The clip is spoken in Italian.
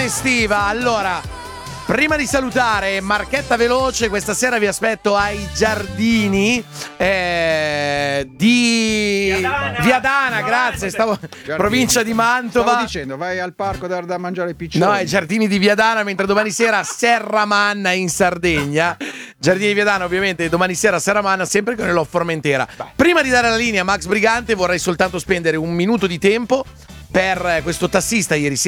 estiva. Allora, prima di salutare, marchetta veloce, questa sera vi aspetto ai giardini di Viadana, grazie, provincia di Mantova. Stavo dicendo, vai al parco da mangiare i piccioni. No, ai giardini di Viadana, mentre domani sera Serramanna in Sardegna. Giardini di Viadana, ovviamente, domani sera Serramanna, sempre con il Formentera. Prima di dare la linea a Max Brigante, vorrei soltanto spendere un minuto di tempo per questo tassista ieri sera.